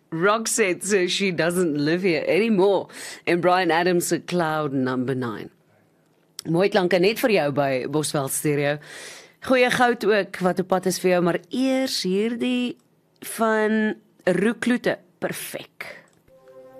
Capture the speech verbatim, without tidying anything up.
Roxette says she doesn't live here anymore. En Brian Adams se Cloud Number nine. Mooi klanke net vir jou by Bosveld Stereo. Goeie goud ook wat op pad is vir jou, maar eers hierdie van Roekloete. Perfek.